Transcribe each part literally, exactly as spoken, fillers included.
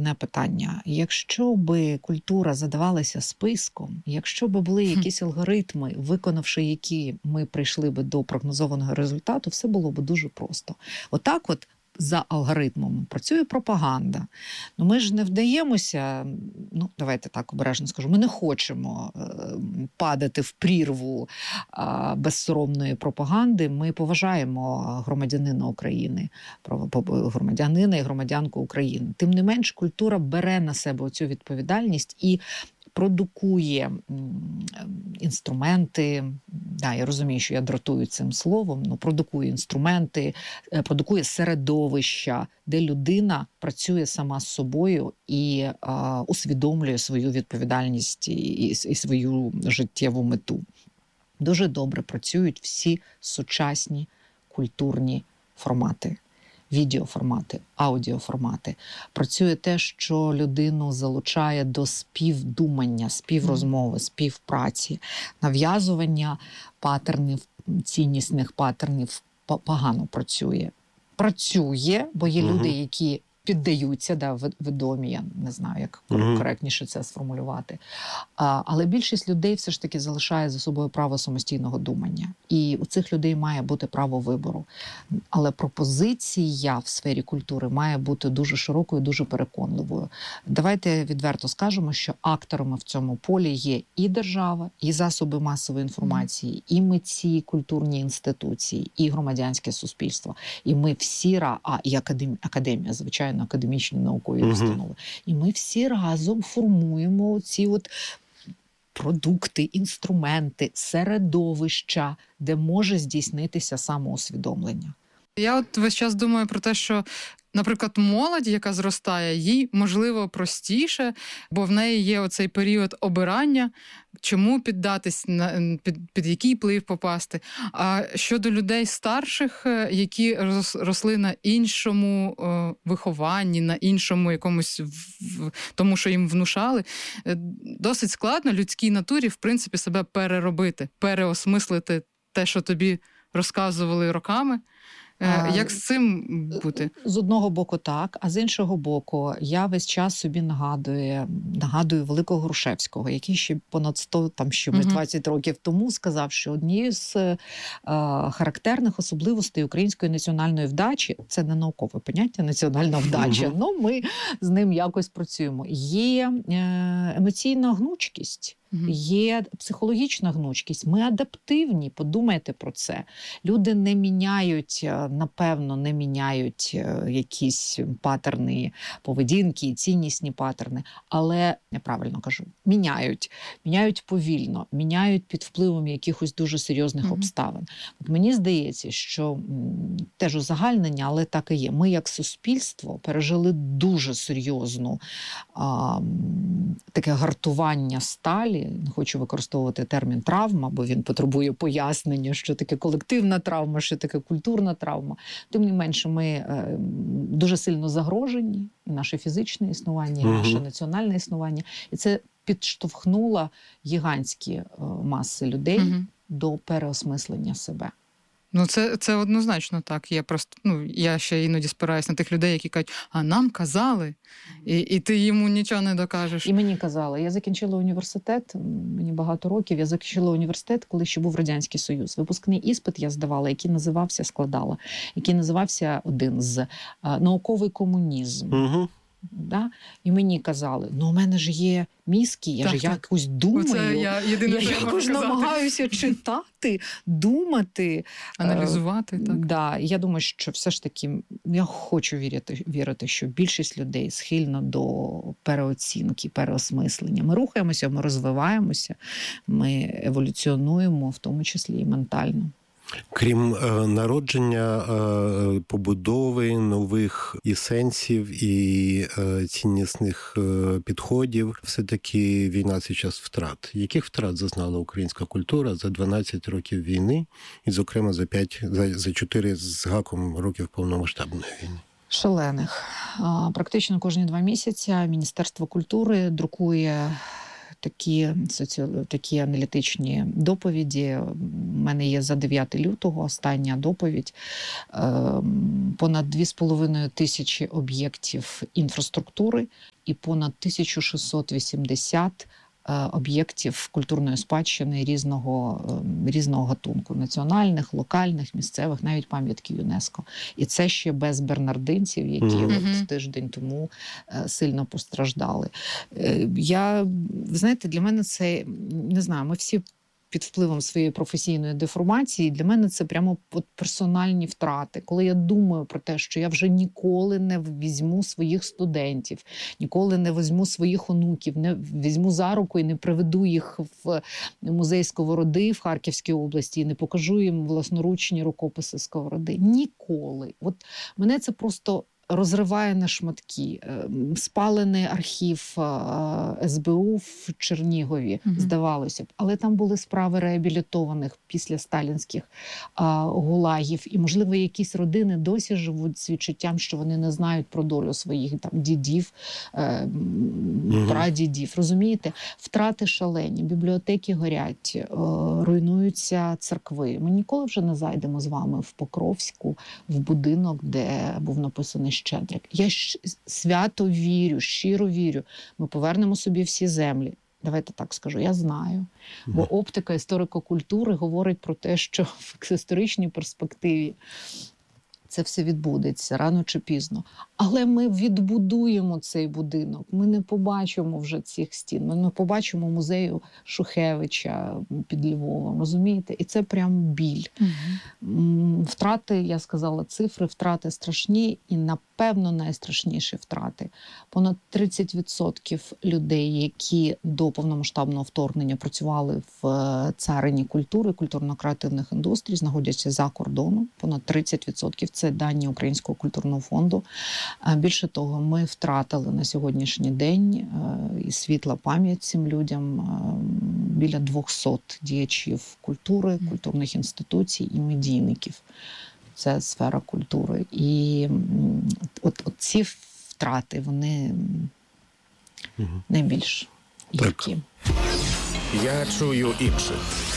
одне питання. Якщо би культура задавалася списком, якщо би були якісь алгоритми, виконавши які ми прийшли би до прогнозованого результату, все було б дуже просто. Отак от за алгоритмом працює пропаганда. Ну, ми ж не вдаємося, ну, давайте так обережно скажу, ми не хочемо е, падати в прірву е, безсоромної пропаганди. Ми поважаємо громадянина України, громадянина і громадянку України. Тим не менш, культура бере на себе цю відповідальність і продукує інструменти, да, я розумію, що я дратую цим словом, але продукує інструменти, продукує середовища, де людина працює сама з собою і а, усвідомлює свою відповідальність і, і, і свою життєву мету. Дуже добре працюють всі сучасні культурні формати. Відеоформати, аудіоформати. Працює те, що людину залучає до співдумання, співрозмови, співпраці, нав'язування патернів, ціннісних патернів погано працює. Працює, бо є люди, які піддаються, да, відомі, я не знаю, як коректніше це сформулювати. А, але більшість людей все ж таки залишає за собою право самостійного думання. І у цих людей має бути право вибору. Але пропозиція в сфері культури має бути дуже широкою, дуже переконливою. Давайте відверто скажемо, що акторами в цьому полі є і держава, і засоби масової інформації, і митці, культурні інституції, і громадянське суспільство. І ми всі, а і академія, академія звичайно, академічні наукові uh-huh. установи. І ми всі разом формуємо ці от продукти, інструменти, середовища, де може здійснитися самоусвідомлення. Я от весь час думаю про те, що, наприклад, молодь, яка зростає, їй, можливо, простіше, бо в неї є оцей період обирання, чому піддатись, під, під який вплив попасти. А щодо людей старших, які росли на іншому вихованні, на іншому якомусь, тому що їм внушали, досить складно людській натурі, в принципі, себе переробити, переосмислити те, що тобі розказували роками. Як з цим бути? З одного боку так, а з іншого боку, я весь час собі нагадую, нагадую Великого Грушевського, який ще понад сто, там ще uh-huh. двадцять років тому сказав, що однією з е, характерних особливостей української національної вдачі, це не наукове поняття, національна вдача, uh-huh. ну ми з ним якось працюємо, є е, емоційна гнучкість. Є психологічна гнучкість, ми адаптивні, подумайте про це. Люди не міняють, напевно, не міняють якісь патерни поведінки, ціннісні патерни, але, неправильно кажу, міняють. Міняють повільно, міняють під впливом якихось дуже серйозних mm-hmm. обставин. От мені здається, що теж узагальнення, але так і є. Ми як суспільство пережили дуже серйозну а, таке гартування сталі. Не хочу використовувати термін травма, бо він потребує пояснення, що таке колективна травма, що таке культурна травма. Тим не менше, ми е, дуже сильно загрожені, і наше фізичне існування, і угу. наше національне існування. І це підштовхнуло гігантські е, маси людей угу. до переосмислення себе. Ну, це, це однозначно так. Я просто, ну, я ще іноді спираюсь на тих людей, які кажуть, а нам казали, і, і ти йому нічого не докажеш. І мені казали. Я закінчила університет, мені багато років, я закінчила університет, коли ще був Радянський Союз. Випускний іспит я здавала, який називався, складала, який називався один з «Науковий комунізм». Угу. Да? І мені казали, ну у мене ж є мізки, я так, ж так. якось думаю, Оце я, єдине, я якось намагаюся читати, думати. Аналізувати. Uh, так. Да. Я думаю, що все ж таки, я хочу вірити, вірити, що більшість людей схильна до переоцінки, переосмислення. Ми рухаємося, ми розвиваємося, ми еволюціонуємо, в тому числі і ментально. Крім е, народження, е, побудови нових і сенсів, і е, ціннісних е, підходів, все-таки війна – це час втрат. Яких втрат зазнала українська культура за дванадцять років війни, і, зокрема, за п'ять, за, за чотири з гаком років повномасштабної війни? Шалених. Практично кожні два місяці Міністерство культури друкує такі, соці... такі аналітичні доповіді. У мене є за дев'яте лютого остання доповідь. Понад дві з половиною тисячі об'єктів інфраструктури і понад тисяча шістсот вісімдесят об'єктів культурної спадщини різного, різного гатунку. Національних, локальних, місцевих, навіть пам'ятки ЮНЕСКО. І це ще без бернардинців, які mm-hmm. от тиждень тому сильно постраждали. Я, ви знаєте, для мене це, не знаю, ми всі під впливом своєї професійної деформації, для мене це прямо от персональні втрати. Коли я думаю про те, що я вже ніколи не візьму своїх студентів, ніколи не візьму своїх онуків, не візьму за руку і не приведу їх в музей Сковороди в Харківській області і не покажу їм власноручні рукописи Сковороди. Ніколи. От мене це просто розриває на шматки. Спалений архів ес бе у в Чернігові, mm-hmm. здавалося б. Але там були справи реабілітованих після сталінських а, гулагів. І, можливо, якісь родини досі живуть з відчуттям, що вони не знають про долю своїх там дідів, е, mm-hmm. прадідів. Розумієте? Втрати шалені, бібліотеки горять, е, руйнуються церкви. Ми ніколи вже не зайдемо з вами в Покровську, в будинок, де був написаний Щедрик. Я свято вірю, щиро вірю. Ми повернемо собі всі землі. Давайте так скажу, я знаю. Бо оптика історико-культури говорить про те, що в історичній перспективі це все відбудеться рано чи пізно. Але ми відбудуємо цей будинок. Ми не побачимо вже цих стін. Ми не побачимо музею Шухевича під Львовом, розумієте? І це прям біль. Угу. Втрати, я сказала, цифри, втрати страшні і, напевно, найстрашніші втрати. Понад тридцять відсотків людей, які до повномасштабного вторгнення працювали в царині культури, культурно-креативних індустрій, знаходяться за кордоном. Понад тридцять відсотків це дані Українського культурного фонду. Більше того, ми втратили на сьогоднішній день і світла пам'ять цим людям біля двохсот діячів культури, культурних інституцій і медійників. Це сфера культури. І от, от ці втрати, вони угу. найбільш гіркі. Я чую інших.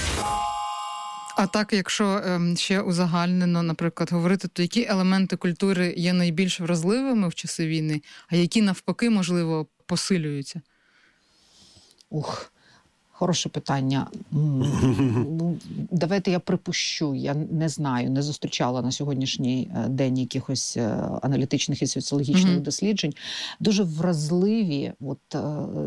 А так, якщо ем, ще узагальнено, наприклад, говорити, то які елементи культури є найбільш вразливими в часи війни, а які, навпаки, можливо, посилюються? Ух, хороше питання. Ну, давайте я припущу, я не знаю, не зустрічала на сьогоднішній день якихось аналітичних і соціологічних mm-hmm. досліджень. Дуже вразливі, от,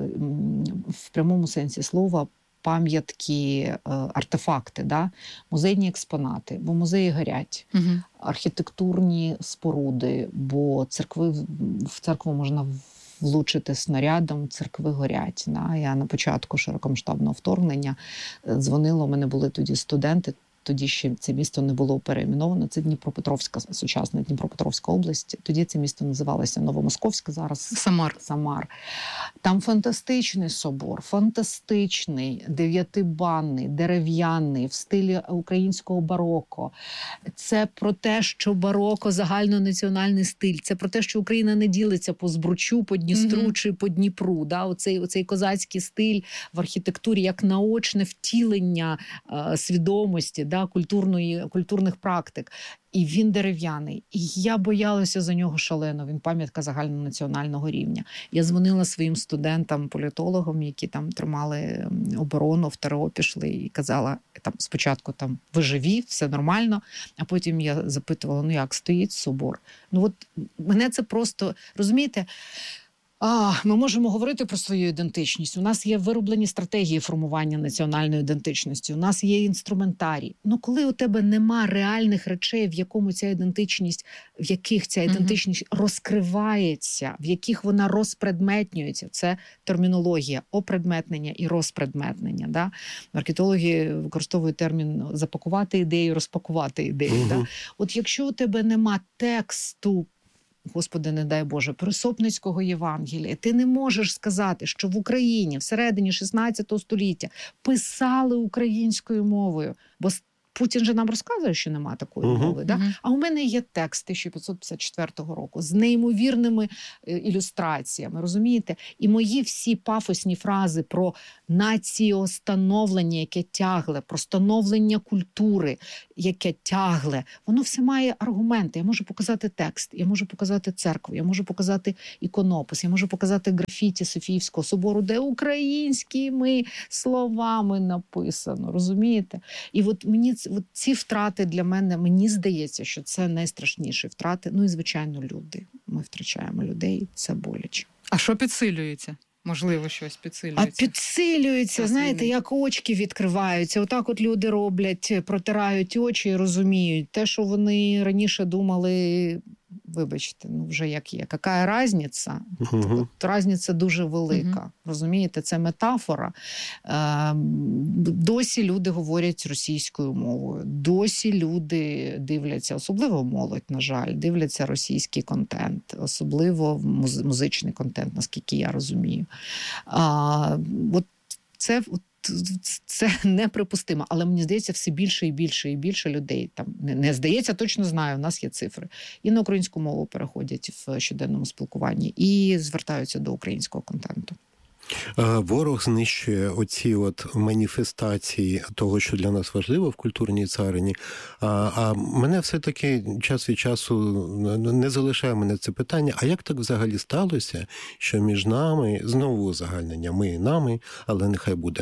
в прямому сенсі слова, пам'ятки, артефакти, да? Музейні експонати, бо музеї горять, угу. архітектурні споруди, бо церкви, в церкву можна влучити снарядом, церкви горять. Да? Я на початку широкомасштабного вторгнення дзвонила, у мене були тоді студенти, тоді ще це місто не було перейменовано, це Дніпропетровська, сучасна Дніпропетровська область. Тоді це місто називалося Новомосковськ, зараз Самар. Самар. Там фантастичний собор, фантастичний, дев'ятибанний, дерев'яний, в стилі українського бароко. Це про те, що бароко – загальнонаціональний стиль. Це про те, що Україна не ділиться по Збручу, по Дністру mm-hmm. чи по Дніпру. Да? Оцей, оцей козацький стиль в архітектурі як наочне втілення е, свідомості, да? Культурної, культурних практик. І він дерев'яний. І я боялася за нього шалено. Він пам'ятка загальнонаціонального рівня. Я дзвонила своїм студентам, політологам, які там тримали оборону, в ТРО пішли, і казала, там спочатку там ви живі, все нормально, а потім я запитувала, ну як стоїть собор? Ну от мене це просто, розумієте, А, ми можемо говорити про свою ідентичність. У нас є вироблені стратегії формування національної ідентичності. У нас є інструментарій. Ну, коли у тебе нема реальних речей, в якому ця ідентичність, в яких ця ідентичність mm-hmm. розкривається, в яких вона розпредметнюється, це термінологія опредметнення і розпредметнення. Да? Маркетологи використовують термін запакувати ідею, розпакувати ідею. Mm-hmm. Да? От якщо у тебе нема тексту, Господи, не дай Боже, Пересопницького Євангелія, ти не можеш сказати, що в Україні всередині шістнадцятого століття писали українською мовою, бо Путін же нам розказує, що нема такої uh-huh. мови. Да? Uh-huh. А у мене є текст тисяча п'ятсот п'ятдесят четвертого року з неймовірними ілюстраціями, розумієте? І мої всі пафосні фрази про націостановлення, яке тягле, про становлення культури, яке тягле, воно все має аргументи. Я можу показати текст, я можу показати церкву, я можу показати іконопис, я можу показати графіті Софіївського собору, де українськими словами написано, розумієте? І от мені от ці втрати для мене, мені здається, що це найстрашніші втрати. Ну і, звичайно, люди. Ми втрачаємо людей, це боляче. А що підсилюється? Можливо, щось підсилюється. А підсилюється, Час знаєте, війни. як очки відкриваються. Отак от люди роблять, протирають очі і розуміють. Те, що вони раніше думали, вибачте, ну вже як є. Яка різниця? Uh-huh. От різниця дуже велика. Uh-huh. Розумієте, це метафора. Е, досі люди говорять російською мовою. Досі люди дивляться, особливо молодь, на жаль, дивляться російський контент. Особливо муз- музичний контент, наскільки я розумію. А, от це... От, це неприпустимо, але мені здається, все більше і більше і більше людей, там не, не здається, точно знаю, у нас є цифри, і на українську мову переходять в щоденному спілкуванні, і звертаються до українського контенту. Ворог знищує оці от маніфестації того, що для нас важливо в культурній царині. А, а мене все-таки час від часу не залишає мене це питання, а як так взагалі сталося, що між нами, знову узагальнення, ми і нами, але нехай буде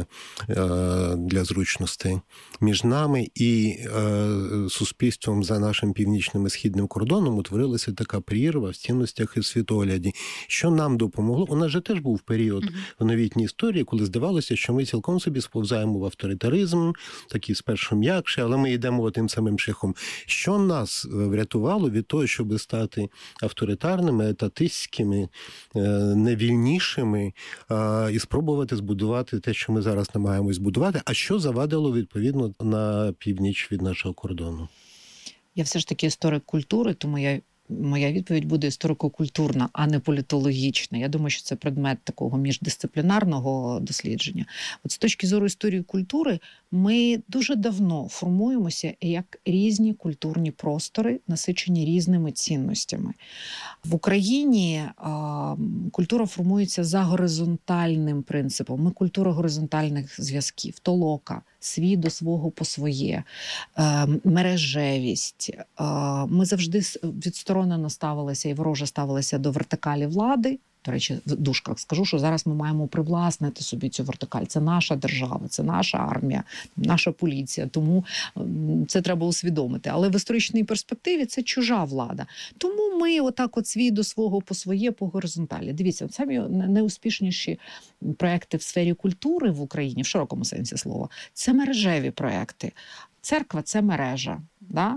для зручностей, між нами і суспільством за нашим північним і східним кордоном утворилася така прірва в цінностях і світогляді. Що нам допомогло? У нас же теж був період в новітній історії, коли здавалося, що ми цілком собі сповзаємо в авторитаризм, такий спершу м'якший, але ми йдемо тим самим шляхом. Що нас врятувало від того, щоб стати авторитарними, етатистськими, невільнішими і спробувати збудувати те, що ми зараз намагаємось збудувати, а що завадило, відповідно, на північ від нашого кордону? Я все ж таки історик культури, тому я Моя відповідь буде історико-культурна, а не політологічна. Я думаю, що це предмет такого міждисциплінарного дослідження. От з точки зору історії культури, ми дуже давно формуємося як різні культурні простори, насичені різними цінностями. В Україні а, культура формується за горизонтальним принципом. Ми культура горизонтальних зв'язків, толока, свій до свого по своє, е, мережевість. Е, ми завжди відсторонено ставилися і вороже ставилися до вертикалі влади. До речі, в дужках скажу, що зараз ми маємо привласнити собі цю вертикаль. Це наша держава, це наша армія, наша поліція. Тому це треба усвідомити. Але в історичній перспективі це чужа влада. Тому ми отак от свій до свого по своє, по горизонталі. Дивіться, самі найуспішніші проекти в сфері культури в Україні, в широкому сенсі слова, це мережеві проекти. Церква – це мережа. Да?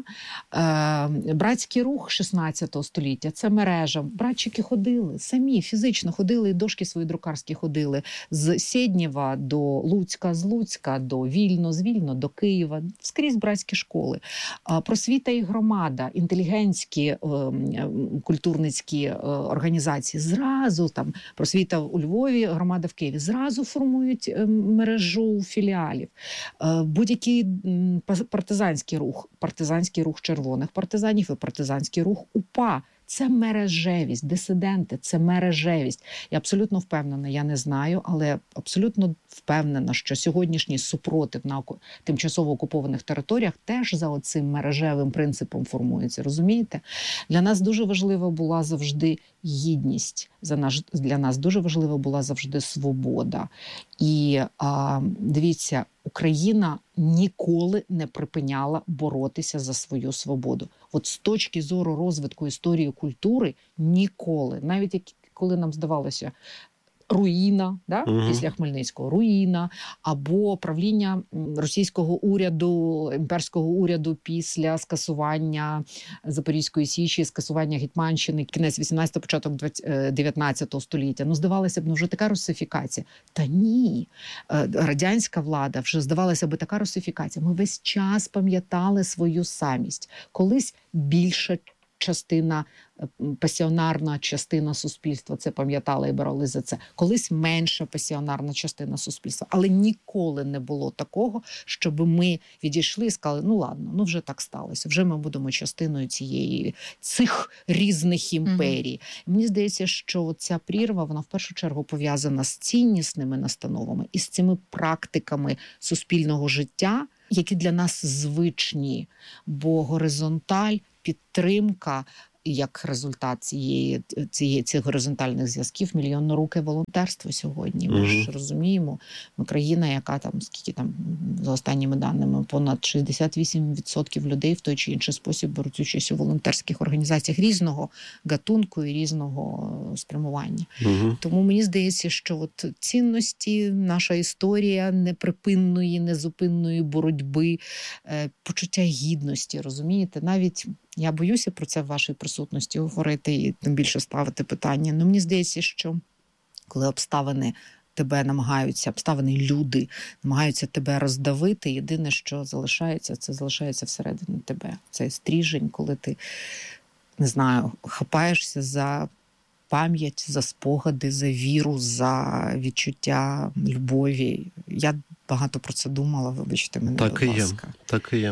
Е, братський рух шістнадцятого століття – це мережа. Братчики ходили, самі фізично ходили, і дошки свої друкарські ходили. З Сєднєва до Луцька, з Луцька до Вільно, з Вільно до Києва. Скрізь братські школи. Е, просвіта і громада, інтелігентські е, культурницькі е, організації. Зразу там просвіта у Львові, громада в Києві. Зразу формують е, мережу філіалів. Е, будь-який м, партизанський рух, партизанський рух червоних партизанів і партизанський рух УПА. Це мережевість, дисиденти, це мережевість. Я абсолютно впевнена, я не знаю, але абсолютно впевнена, що сьогоднішній супротив на тимчасово окупованих територіях теж за оцим мережевим принципом формується, розумієте? Для нас дуже важлива була завжди гідність, за наш, для нас дуже важлива була завжди свобода. І а, дивіться, Україна ніколи не припиняла боротися за свою свободу. От з точки зору розвитку історії культури ніколи, навіть як, коли нам здавалося, руїна, да? Угу. Після Хмельницького руїна, або правління російського уряду, імперського уряду після скасування Запорізької Січі, скасування Гетьманщини, кінець вісімнадцятого, початок дев'ятнадцятого століття. Ну, здавалося б, ну вже така русифікація. Та ні. Радянська влада вже, здавалося б, така русифікація. Ми весь час пам'ятали свою самість. Колись більше частина, пасіонарна частина суспільства це пам'ятала і боролись за це. Колись менша пасіонарна частина суспільства. Але ніколи не було такого, щоб ми відійшли і сказали, ну ладно, ну вже так сталося, вже ми будемо частиною цієї, цих різних імперій. Mm-hmm. Мені здається, що ця прірва, вона в першу чергу пов'язана з ціннісними настановами і з цими практиками суспільного життя, які для нас звичні, бо горизонталь, підтримка, як результат цієї, цієї, цих горизонтальних зв'язків, мільйонноруке волонтерство сьогодні. Ми mm-hmm. ж розуміємо, ми країна, яка там, скільки там, за останніми даними, понад шістдесят вісім відсотків людей в той чи інший спосіб беруть участь у волонтерських організаціях різного гатунку і різного спрямування. Mm-hmm. Тому мені здається, що от цінності, наша історія неприпинної, незупинної боротьби, почуття гідності, розумієте? Навіть я боюся про це в вашій присутності говорити і тим більше ставити питання. Ну, мені здається, що коли обставини тебе намагаються, обставини люди намагаються тебе роздавити, єдине, що залишається, це залишається всередині тебе. Це стріжень, коли ти, не знаю, хапаєшся за пам'ять, за спогади, за віру, за відчуття любові. Я багато про це думала, вибачте мене, так будь ласка. Є, так і є.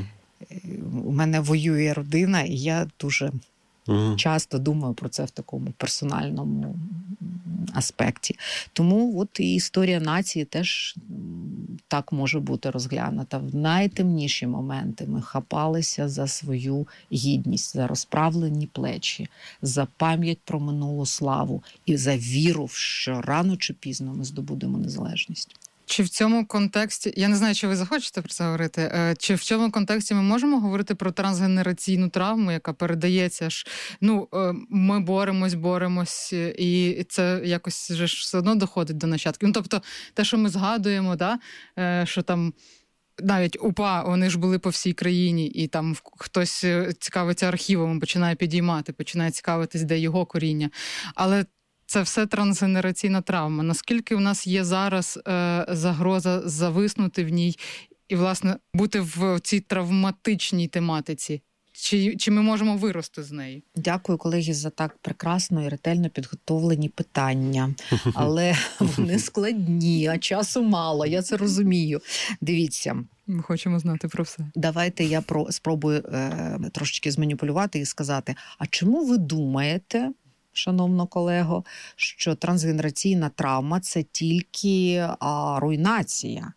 У мене воює родина, і я дуже угу. часто думаю про це в такому персональному аспекті. Тому от і історія нації теж так може бути розглянута. В найтемніші моменти ми хапалися за свою гідність, за розправлені плечі, за пам'ять про минулу славу і за віру, що рано чи пізно ми здобудемо незалежність. Чи в цьому контексті, я не знаю, чи ви захочете про це говорити, чи в цьому контексті ми можемо говорити про трансгенераційну травму, яка передається ж, ну, ми боремось, боремось, і це якось же ж все одно доходить до нащадків. Ну, тобто, те, що ми згадуємо, да, що там навіть УПА, вони ж були по всій країні, і там хтось цікавиться архівом, починає підіймати, починає цікавитись, де його коріння. Але це все трансгенераційна травма. Наскільки в нас є зараз е, загроза зависнути в ній і, власне, бути в цій травматичній тематиці? Чи, чи ми можемо вирости з неї? Дякую, колеги, за так прекрасно і ретельно підготовлені питання. Але вони складні, а часу мало, я це розумію. Дивіться. Ми хочемо знати про все. Давайте я про, спробую е, трошечки зманіпулювати і сказати, а чому ви думаєте, шановно колего, що трансгенераційна травма – це тільки а, руйнація?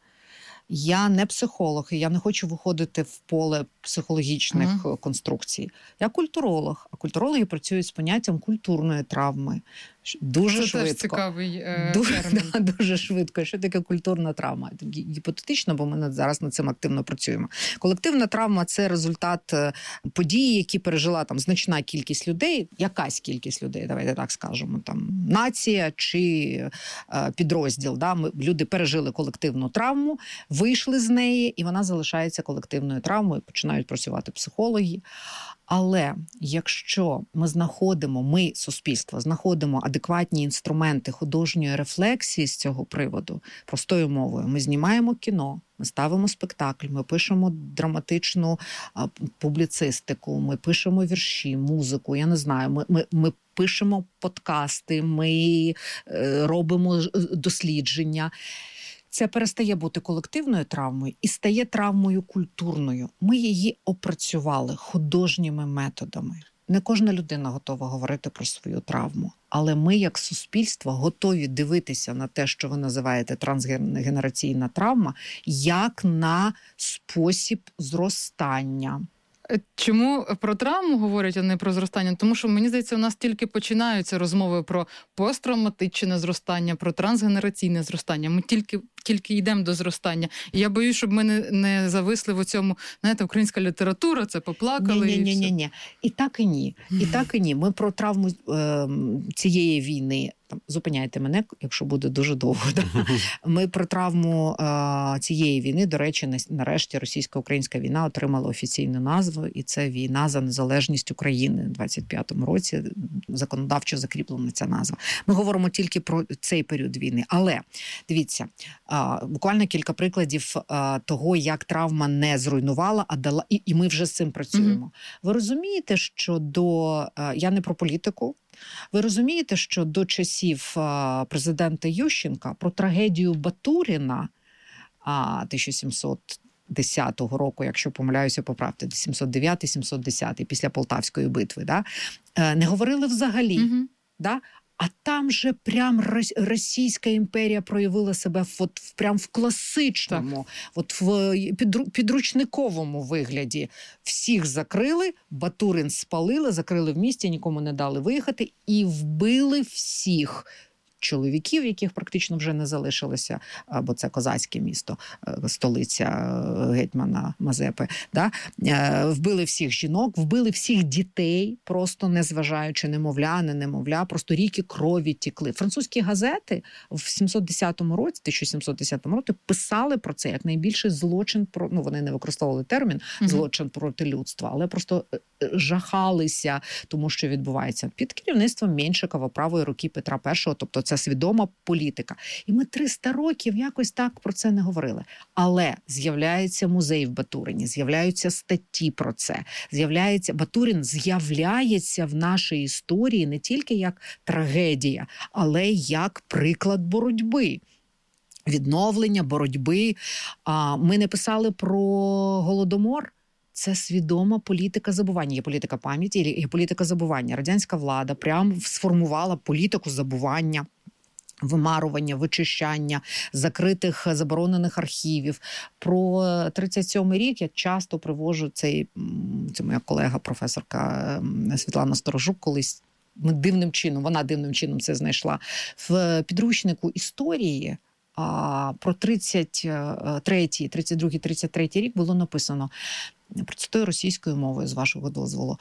Я не психолог, і я не хочу виходити в поле психологічних ага. конструкцій. Я культуролог, а культурологи працюють з поняттям культурної травми. Дуже Це швидко. Теж цікавий е, дуже, термін. Да, дуже швидко. Що таке культурна травма? Гіпотетично, бо ми зараз над цим активно працюємо. Колективна травма – це результат події, які пережила там значна кількість людей, якась кількість людей, давайте так скажемо, там нація чи е, підрозділ. Да? Ми, люди пережили колективну травму, вийшли з неї, і вона залишається колективною травмою, починають працювати психологи. Але якщо ми знаходимо, ми, суспільство, знаходимо адекватні інструменти художньої рефлексії з цього приводу, простою мовою, ми знімаємо кіно, ми ставимо спектакль, ми пишемо драматичну а, публіцистику, ми пишемо вірші, музику, я не знаю, ми, ми, ми пишемо подкасти, ми е, робимо дослідження. Це перестає бути колективною травмою і стає травмою культурною. Ми її опрацювали художніми методами. Не кожна людина готова говорити про свою травму. Але ми, як суспільство, готові дивитися на те, що ви називаєте трансгенераційна травма, як на спосіб зростання. Чому про травму говорять, а не про зростання? Тому що, мені здається, у нас тільки починаються розмови про посттравматичне зростання, про трансгенераційне зростання. Ми тільки, тільки йдемо до зростання. І я боюсь, щоб ми не, не зависли в цьому, знаєте, українська література, це поплакали. Ні, ні, ні, і ні, ні. І так і ні. І так і ні. Ми про травму е, цієї війни там, зупиняйте мене, якщо буде дуже довго. Да? Ми про травму а, цієї війни, до речі, нарешті російсько-українська війна отримала офіційну назву, і це війна за незалежність України. У двадцять п'ятому році законодавчо закріплена ця назва. Ми говоримо тільки про цей період війни. Але, дивіться, а, буквально кілька прикладів а, того, як травма не зруйнувала, а дала, і, і ми вже з цим працюємо. Mm-hmm. Ви розумієте, що до... А, я не про політику. Ви розумієте, що до часів а, президента Ющенка про трагедію Батуріна а, тисяча сімсот десятого року, якщо помиляюся, поправте, сімсот дев'ятий - сімсот десятий, після Полтавської битви, да, не говорили взагалі. Mm-hmm. Да? А там же прям Російська імперія проявила себе от, прям в класичному, от в підручниковому вигляді. Всіх закрили, Батурин спалили, закрили в місті, нікому не дали виїхати і вбили всіх чоловіків, яких практично вже не залишилося, бо це козацьке місто, столиця гетьмана Мазепи. Да? Вбили всіх жінок, вбили всіх дітей, просто не зважаючи немовля, не немовля, просто ріки крові тікли. Французькі газети в сімсот десятому році, тисяча сімсот десятому році писали про це як найбільший злочин, про, ну вони не використовували термін злочин проти людства, але просто жахалися тому, що відбувається під керівництвом Меншикова, правої руки Петра Першого, тобто це свідома політика. І ми триста років якось так про це не говорили. Але з'являється музей в Батурині, з'являються статті про це, з'являється Батурин з'являється в нашій історії не тільки як трагедія, але як приклад боротьби. Відновлення, боротьби. Ми не писали про Голодомор. Це свідома політика забування. Є політика пам'яті, є політика забування. Радянська влада прямо сформувала політику забування, вимарування, вичищання закритих, заборонених архівів. Про тридцять сьомий рік я часто привожу цей, це моя колега, професорка Світлана Сторожук, колись дивним чином, вона дивним чином це знайшла, в підручнику історії а, про тридцять третій, тридцять другий, тридцять третій рік було написано, процитую російською мовою, з вашого дозволу.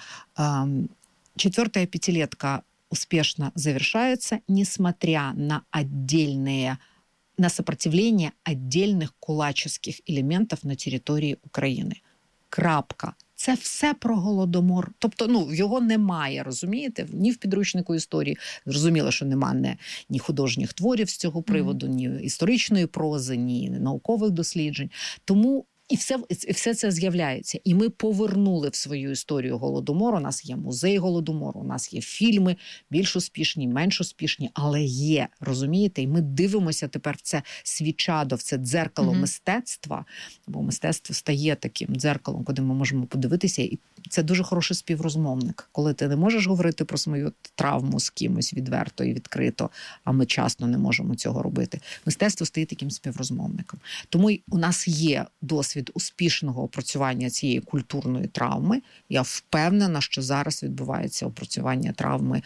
Четвертая пятилетка успешно завершается, несмотря на отдельные, на сопротивление отдельных кулаческих элементов на території України. Крапка. Це все про Голодомор. Тобто, ну, його немає, розумієте? Ні в підручнику історії. Зрозуміло, що немає ні художніх творів з цього приводу, ні історичної прози, ні наукових досліджень. Тому І все, і все це з'являється. І ми повернули в свою історію Голодомору. У нас є музей Голодомору, у нас є фільми, більш успішні, менш успішні, але є, розумієте? І ми дивимося тепер в це свічадо, в це дзеркало mm-hmm. мистецтва, бо мистецтво стає таким дзеркалом, куди ми можемо подивитися. І це дуже хороший співрозмовник. Коли ти не можеш говорити про свою травму з кимось відверто і відкрито, а ми часто не можемо цього робити. Мистецтво стає таким співрозмовником. Тому у нас є досвід від успішного опрацювання цієї культурної травми. Я впевнена, що зараз відбувається опрацювання травми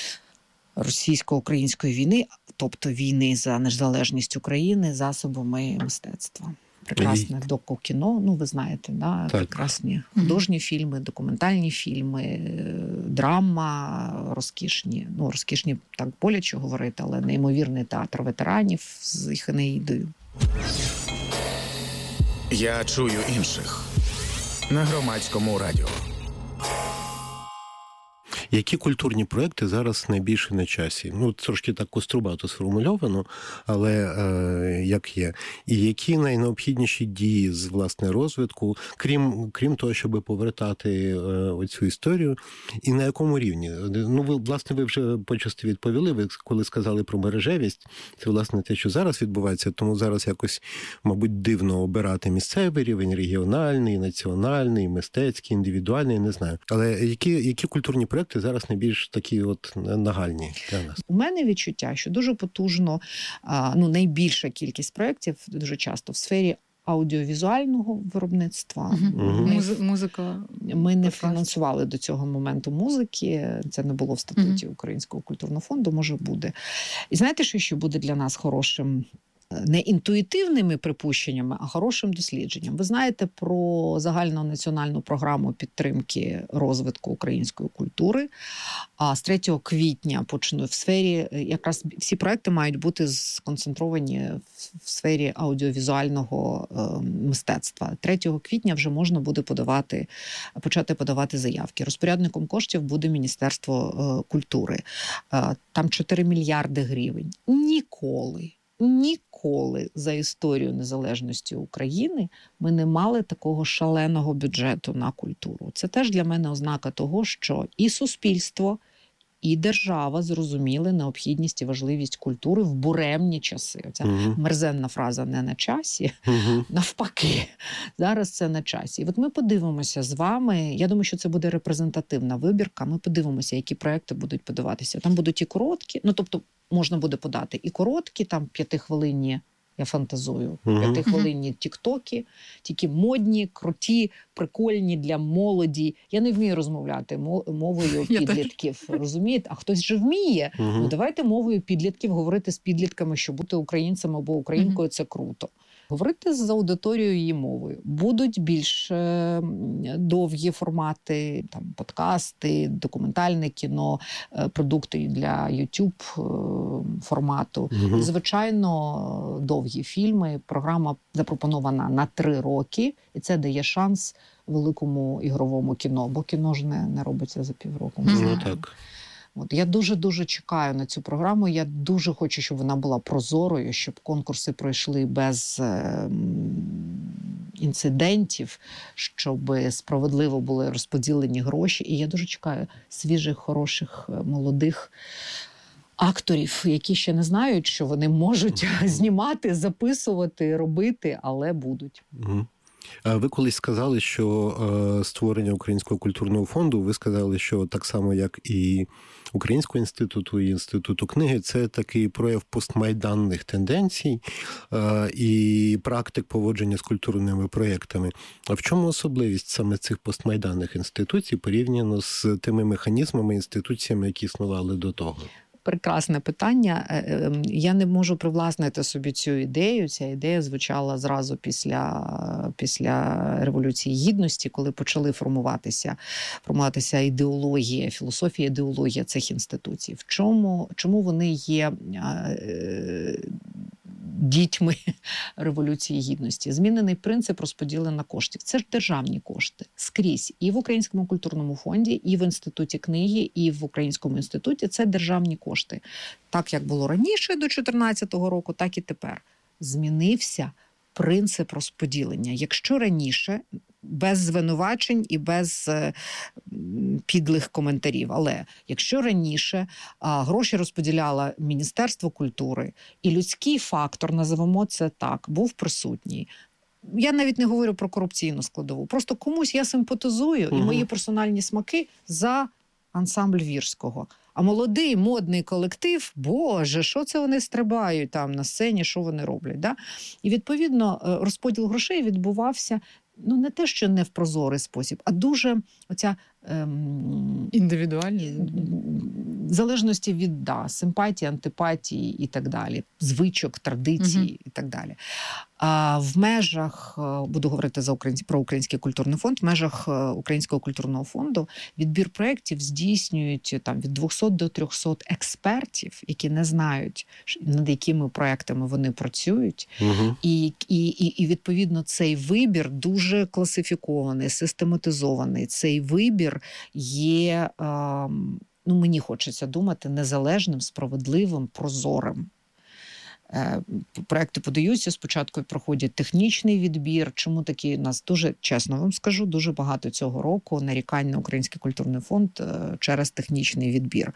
російсько-української війни, тобто війни за незалежність України засобами мистецтва. Прекрасне доку-кіно, ну ви знаєте, да? Прекрасні художні фільми, документальні фільми, драма, розкішні, ну розкішні так боляче говорити, але неймовірний театр ветеранів з їх Енеїдою. Я чую інших на Громадському радіо. Які культурні проекти зараз найбільше на часі? Ну, трошки так кострубато сформульовано, але е, як є. І які найнеобхідніші дії з, власне, розвитку, крім, крім того, щоб повертати е, оцю історію, і на якому рівні? Ну, ви, власне, ви вже почасти відповіли, ви коли сказали про мережевість, це, власне, те, що зараз відбувається, тому зараз якось, мабуть, дивно обирати місцевий рівень, регіональний, національний, мистецький, індивідуальний, не знаю. Але які, які культурні проекти зараз найбільш такі от нагальні для нас? У мене відчуття, що дуже потужно, ну, найбільша кількість проєктів дуже часто в сфері аудіовізуального виробництва. Угу. Ми, Муз- музика. Ми не фінансували до цього моменту музики, це не було в статуті угу. Українського культурного фонду, може буде. І знаєте, що ще буде для нас хорошим не інтуїтивними припущеннями, а хорошим дослідженням. Ви знаєте про загальну національну програму підтримки розвитку української культури. А з третього квітня почну в сфері, якраз всі проекти мають бути сконцентровані в сфері аудіовізуального мистецтва. третього квітня вже можна буде подавати, почати подавати заявки. Розпорядником коштів буде Міністерство культури. Там чотири мільярди гривень. Ніколи Ніколи за історію незалежності України ми не мали такого шаленого бюджету на культуру. Це теж для мене ознака того, що і суспільство, і держава зрозуміли необхідність і важливість культури в буремні часи. Оця угу. мерзенна фраза «не на часі», угу. навпаки, зараз це на часі. І от ми подивимося з вами, я думаю, що це буде репрезентативна вибірка, ми подивимося, які проекти будуть подаватися. Там будуть і короткі, ну тобто можна буде подати і короткі, там п'ятихвилинні, я фантазую, uh-huh. п'ятихвилинні тіктоки, тільки модні, круті, прикольні для молоді. Я не вмію розмовляти мовою підлітків, розумієте? А хтось же вміє. Uh-huh. Ну давайте мовою підлітків говорити з підлітками, що бути українцем або українкою uh-huh. – це круто. Говорити з аудиторією її мовою. Будуть більш е, довгі формати, там, подкасти, документальне кіно, е, продукти для YouTube е, формату. Угу. Звичайно, довгі фільми. Програма запропонована на три роки, і це дає шанс великому ігровому кіно, бо кіно ж не, не робиться за півроку. Ну, так. От, я дуже-дуже чекаю на цю програму. Я дуже хочу, щоб вона була прозорою, щоб конкурси пройшли без е, інцидентів, щоб справедливо були розподілені гроші. І я дуже чекаю свіжих, хороших, молодих акторів, які ще не знають, що вони можуть знімати, записувати, робити, але будуть. Угу. Ви колись сказали, що е, створення Українського культурного фонду, ви сказали, що так само, як і Українського інституту, і Інституту книги, це такий прояв постмайданних тенденцій е, і практик поводження з культурними проєктами. А в чому особливість саме цих постмайданних інституцій порівняно з тими механізмами, інституціями, які існували до того? Прекрасне питання. Я не можу привласнити собі цю ідею. Ця ідея звучала зразу після, після Революції Гідності, коли почали формуватися, формуватися ідеологія, філософія, ідеологія цих інституцій. В чому, чому вони є дітьми Революції Гідності? Змінений принцип розподілення коштів. Це ж державні кошти. Скрізь. І в Українському культурному фонді, і в Інституті книги, і в Українському інституті – це державні кошти. Так, як було раніше, до чотирнадцятого року, так і тепер. Змінився принцип розподілення. Якщо раніше, без звинувачень і без е, підлих коментарів, але якщо раніше а, гроші розподіляло Міністерство культури, і людський фактор, називаємо це так, був присутній. Я навіть не говорю про корупційну складову. Просто комусь я симпатизую, угу. і мої персональні смаки за ансамбль Вірського. А молодий, модний колектив, боже, що це вони стрибають там на сцені, що вони роблять. Да? І, відповідно, розподіл грошей відбувався, ну, не те, що не в прозорий спосіб, а дуже оця ем, індивідуальні в залежності від да, симпатії, антипатії і так далі, звичок, традицій угу. і так далі. А в межах, буду говорити за українсь... про Український культурний фонд, в межах Українського культурного фонду відбір проєктів здійснюють там від двохсот до трьохсот експертів, які не знають, над якими проєктами вони працюють. Угу. І, і, і, і, відповідно, цей вибір дуже класифікований, систематизований. Цей вибір є, ну, мені хочеться думати, незалежним, справедливим, прозорим. Проекти подаються, спочатку проходять технічний відбір. Чому такі у нас дуже, чесно вам скажу, дуже багато цього року нарікань на Український культурний фонд через технічний відбір.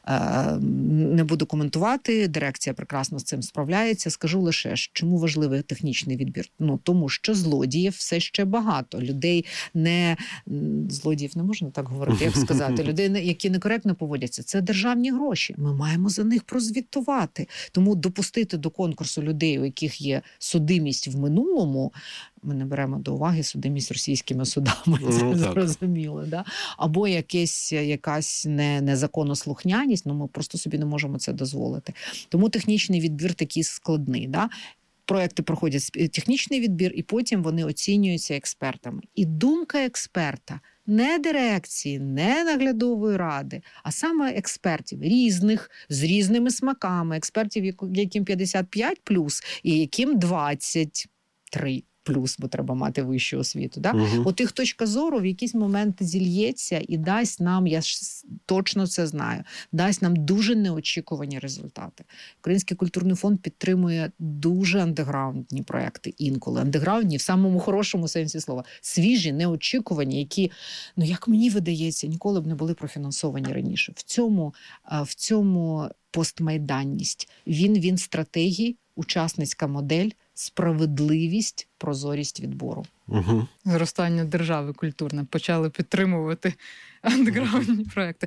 Не буду коментувати, дирекція прекрасно з цим справляється. Скажу лише, чому важливий технічний відбір? Ну, тому що злодіїв все ще багато. Людей не... Злодіїв не можна так говорити, як сказати. Людей, які некоректно поводяться. Це державні гроші. Ми маємо за них прозвітувати. Тому допустити до конкурсу людей, у яких є судимість в минулому, ми не беремо до уваги судимість російськими судами, це ну, зрозуміло, да? Або якесь, якась не, незаконнослухняність, ну ми просто собі не можемо це дозволити. Тому технічний відбір такий складний. Да? проекти проходять технічний відбір, і потім вони оцінюються експертами. І думка експерта не дирекції, не наглядової ради, а саме експертів різних, з різними смаками, експертів, яким п'ятдесят п'ять плюс і яким двадцять три плюс, бо треба мати вищу освіту. Да? Угу. От їх точка зору в якийсь момент зільється і дасть нам, я ж точно це знаю, дасть нам дуже неочікувані результати. Український культурний фонд підтримує дуже андеграундні проекти інколи. Андеграундні в самому хорошому сенсі слова. Свіжі, неочікувані, які, ну як мені видається, ніколи б не були профінансовані раніше. В цьому, в цьому постмайданність. Він, він стратегії, учасницька модель, справедливість, прозорість відбору. Угу. Зростання держави культурне. Почали підтримувати андеграундні проекти.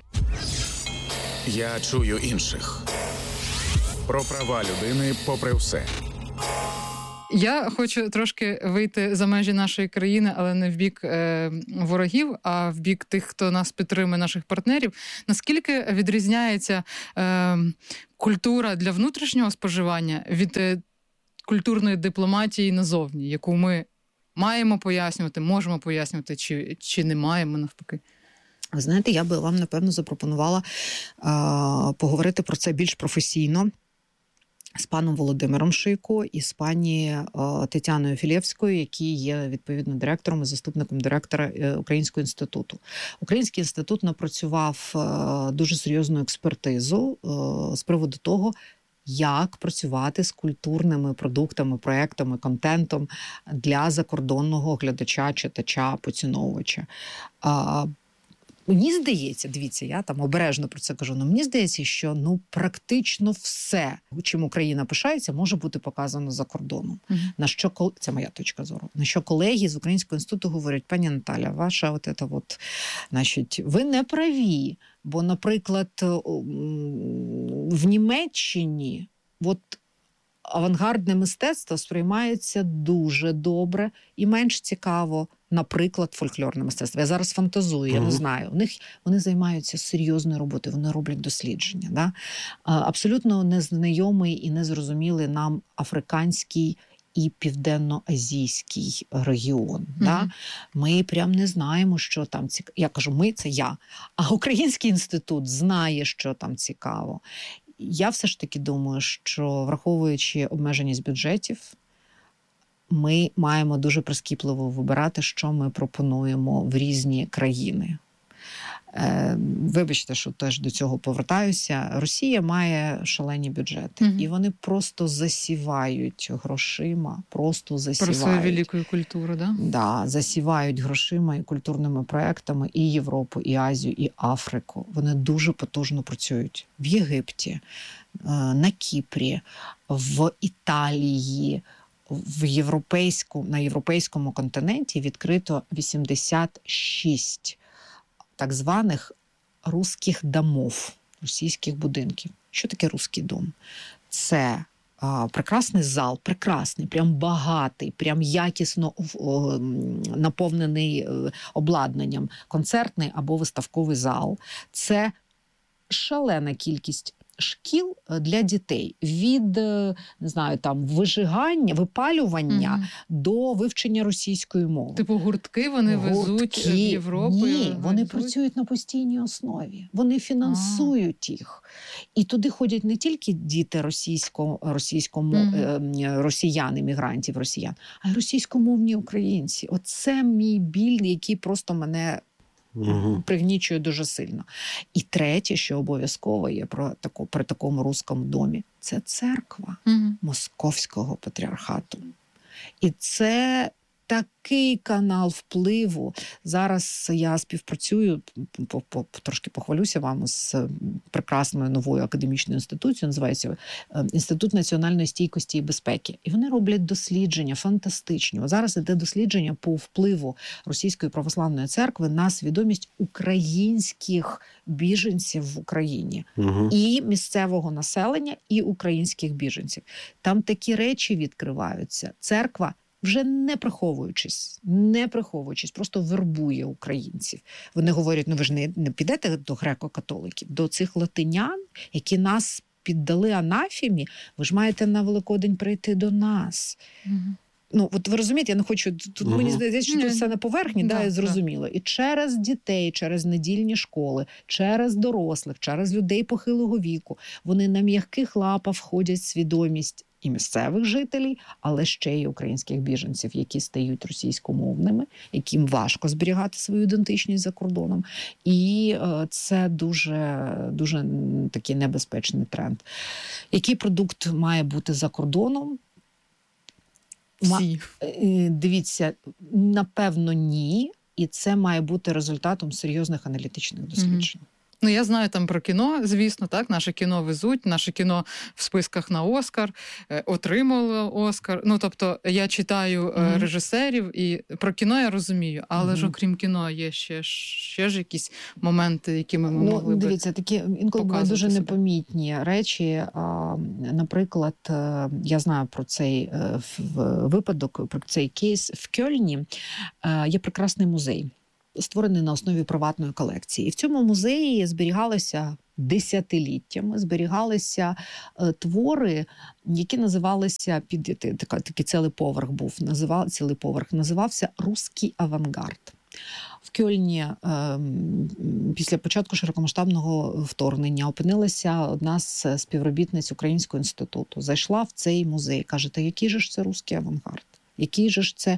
Я чую інших. Про права людини попри все. Я хочу трошки вийти за межі нашої країни, але не в бік е, ворогів, а в бік тих, хто нас підтримує, наших партнерів. Наскільки відрізняється е, культура для внутрішнього споживання від е, культурної дипломатії назовні, яку ми маємо пояснювати, можемо пояснювати, чи, чи не маємо навпаки? Ви знаєте, я би вам, напевно, запропонувала е, поговорити про це більш професійно з паном Володимиром Шийко і з пані е, Тетяною Філєвською, які є, відповідно, директором і заступником директора е, Українського інституту. Український інститут напрацював е, дуже серйозну експертизу е, з приводу того, як працювати з культурними продуктами, проектами, контентом для закордонного глядача, читача, поціновувача. А, мені здається, дивіться, я там обережно про це кажу, але мені здається, що ну практично все, чим Україна пишається, може бути показано за кордоном. Uh-huh. На що, це моя точка зору, на що колеги з Українського інституту говорять: пані Наталя, ваша от ета от, значить, ви не праві. Бо, наприклад, в Німеччині от авангардне мистецтво сприймається дуже добре і менш цікаво, наприклад, фольклорне мистецтво. Я зараз фантазую, я не знаю. У них вони займаються серйозною роботою, вони роблять дослідження. Да? Абсолютно незнайомий і незрозумілий нам африканський і південно-азійський регіон. Mm-hmm. Да? Ми прям не знаємо, що там цікаво. Я кажу, ми – це я. А Український інститут знає, що там цікаво. Я все ж таки думаю, що, враховуючи обмеженість бюджетів, ми маємо дуже прискіпливо вибирати, що ми пропонуємо в різні країни. Вибачте, що теж до цього повертаюся. Росія має шалені бюджети. Mm-hmm. І вони просто засівають грошима, просто засівають. Про свою велику культуру, да? Да, засівають грошима і культурними проектами і Європу, і Азію, і Африку. Вони дуже потужно працюють. В Єгипті, на Кіпрі, в Італії, в європейську, на європейському континенті відкрито вісімдесят шість так званих русських домов, російських будинків. Що таке русський дом? Це а, прекрасний зал, прекрасний, прям багатий, прям якісно о, наповнений обладнанням, концертний або виставковий зал. Це шалена кількість шкіл для дітей від, не знаю, там вижигання, випалювання mm-hmm. до вивчення російської мови. Типу гуртки вони гуртки. везуть в Європу? Ні, вони везуть? працюють на постійній основі. Вони фінансують а. їх. І туди ходять не тільки діти російсько, російському, mm-hmm. росіян, іммігрантів росіян, а й російськомовні українці. Оце мій біль, який просто мене Угу. пригнічує дуже сильно. І третє, що обов'язково є про таку, при такому русскому домі, це церква угу. Московського патріархату. І це такий канал впливу. Зараз я співпрацюю, по, по, трошки похвалюся вам, з прекрасною новою академічною інституцією, називається Інститут національної стійкості і безпеки. І вони роблять дослідження фантастичні. Зараз іде дослідження по впливу Російської православної церкви на свідомість українських біженців в Україні. Угу. І місцевого населення, і українських біженців. Там такі речі відкриваються. Церква, вже не приховуючись, не приховуючись, просто вербує українців. Вони говорять, ну ви ж не, не підете до греко-католиків, до цих латинян, які нас піддали анафемі, ви ж маєте на Великодень прийти до нас. Угу. Ну, от ви розумієте, я не хочу, тут угу. мені здається, що тут все на поверхні, да, да, зрозуміло. І через дітей, через недільні школи, через дорослих, через людей похилого віку, вони на м'яких лапах входять в свідомість і місцевих жителів, але ще й українських біженців, які стають російськомовними, яким важко зберігати свою ідентичність за кордоном. І е, це дуже, дуже такий небезпечний тренд. Який продукт має бути за кордоном? Всі. Дивіться, напевно, ні. І це має бути результатом серйозних аналітичних досліджень. Mm-hmm. Ну, я знаю там про кіно, звісно, так, наше кіно везуть, наше кіно в списках на Оскар, е, отримало Оскар. Ну, тобто, я читаю е, mm-hmm. режисерів, і про кіно я розумію, але mm-hmm. ж окрім кіно є ще, ще ж якісь моменти, якими ми ну, могли би дивіться, такі інколи бувають дуже себе. Непомітні речі. А, наприклад, я знаю про цей випадок, про цей кейс в Кьольні. Є прекрасний музей, створений на основі приватної колекції. І в цьому музеї зберігалися десятиліттями, зберігалися е, твори, які називалися, під така, такий цілий поверх був, називав, цілий поверх називався «Руський авангард». В Кьольні е, після початку широкомасштабного вторгнення опинилася одна з співробітниць Українського інституту. Зайшла в цей музей, каже, та який же ж це «Руський авангард»? Який же ж це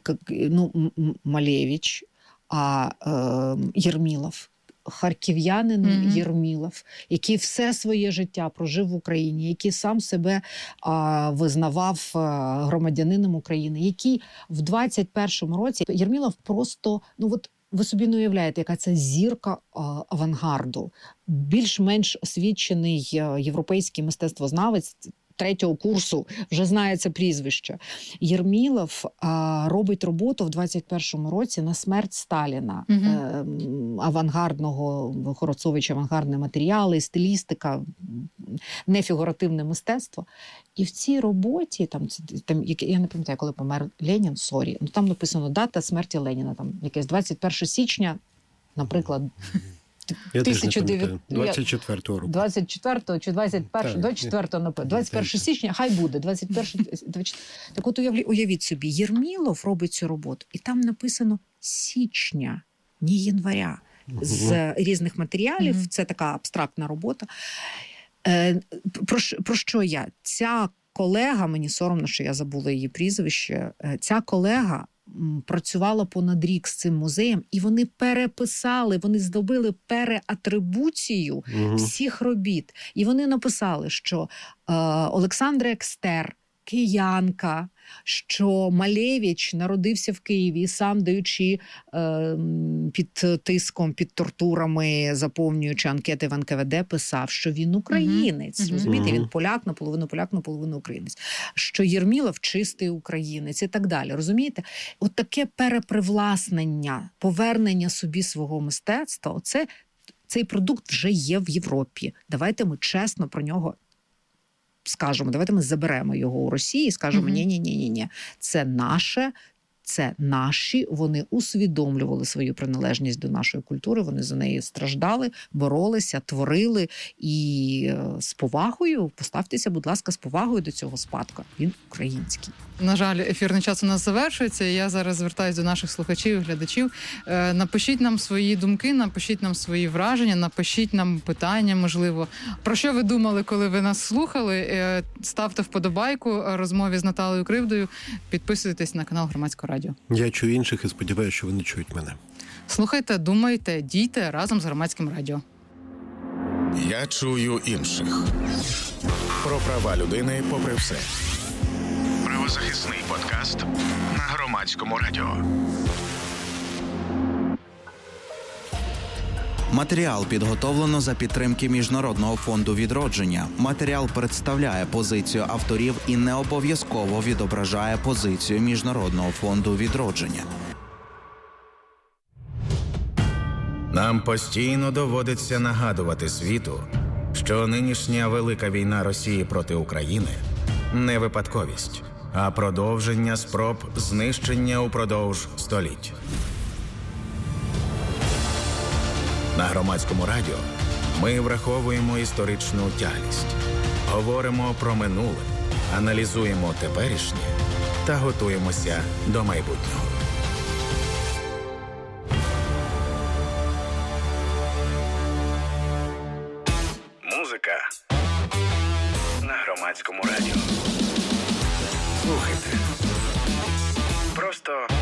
ну, Малевич, а е, Єрмілов, харків'янин mm-hmm. Єрмілов, який все своє життя прожив в Україні, який сам себе а, визнавав а, громадянином України, який в двадцять першому році, Єрмілов просто, ну от ви собі не уявляєте, яка це зірка а, авангарду. Більш-менш освічений європейський мистецтвознавець третього курсу, вже знає це прізвище. Єрмілов а, робить роботу в двадцять першому році на смерть Сталіна. Угу. Е, авангардного, Хоросович, авангардні матеріали, стилістика, нефігуративне мистецтво. І в цій роботі, там, там я не пам'ятаю, коли помер Ленін, сорі, ну там написано дата смерті Леніна, там якесь двадцять першого січня, наприклад, Я тисяча дев'ятсот двадцять четвертого року. двадцять четвертого чи двадцять першого, двадцять четвертого, напевно. двадцять першого січня, хай буде, двадцять першого. Так от уявіть собі, Єрмілов робить цю роботу, і там написано січня, не января. З різних матеріалів, угу. Це така абстрактна робота. Про, про що я? Ця колега, мені соромно, що я забула її прізвище, ця колега працювала понад рік з цим музеєм, і вони переписали, вони здобили переатрибуцію угу. всіх робіт. І вони написали, що е, Олександра Екстер, киянка, що Малевич народився в Києві і сам, даючи е, під тиском, під тортурами, заповнюючи анкети в ен ка ве де, писав, що він українець. Mm-hmm. Розумієте, він поляк, наполовину поляк, наполовину українець. Що Єрмілов чистий українець і так далі. Розумієте? От таке перепривласнення, повернення собі свого мистецтва, оце, цей продукт вже є в Європі. Давайте ми чесно про нього скажемо, давайте ми заберемо його у Росії і скажемо, ні-ні-ні-ні, це наше, це наші, вони усвідомлювали свою приналежність до нашої культури, вони за неї страждали, боролися, творили, і з повагою, поставтеся, будь ласка, з повагою до цього спадку. Він український. На жаль, ефірний час у нас завершується. Я зараз звертаюся до наших слухачів і глядачів. Напишіть нам свої думки, напишіть нам свої враження, напишіть нам питання, можливо. Про що ви думали, коли ви нас слухали? Ставте вподобайку розмові з Наталею Кривдою. Підписуйтесь на канал Громадського радіо. Я чую інших і сподіваюся, що вони чують мене. Слухайте, думайте, дійте разом з Громадським радіо. Я чую інших. Про права людини попри все. Правозахисний подкаст на Громадському радіо. Матеріал підготовлено за підтримки Міжнародного фонду відродження. Матеріал представляє позицію авторів і не обов'язково відображає позицію Міжнародного фонду відродження. Нам постійно доводиться нагадувати світу, що нинішня велика війна Росії проти України – не випадковість, а продовження спроб знищення упродовж століть. На Громадському радіо Ми враховуємо історичну тяглість, говоримо про минуле, аналізуємо теперішнє та готуємося до майбутнього. Музика на Громадському радіо. Слухайте. Просто